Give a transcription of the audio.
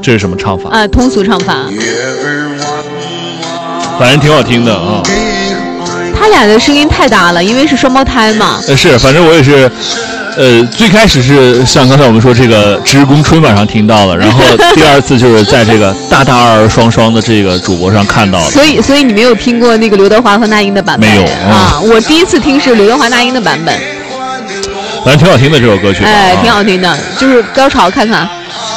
这是什么唱法？ 通俗唱法， 反正挺好听的啊。 他俩的声音太搭了，因为是双胞胎嘛。 是，反正我也是。最开始是像刚才我们说这个职工春晚上听到了，然后第二次就是在这个大二双双的这个主播上看到了。 所以你没有听过那个刘德华和那英的版本？ 没有啊，我第一次听是刘德华那英的版本。 反正挺好听的这首歌曲， 挺好听的，就是高潮看看。